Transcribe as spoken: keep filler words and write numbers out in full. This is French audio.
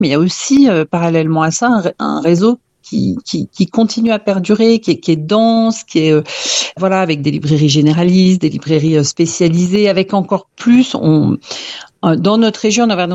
mais il y a aussi, euh, parallèlement à ça, un, un réseau qui, qui, qui continue à perdurer, qui est, qui est dense, qui est, euh, voilà, avec des librairies généralistes, des librairies spécialisées, avec encore plus, on, dans notre région, on avait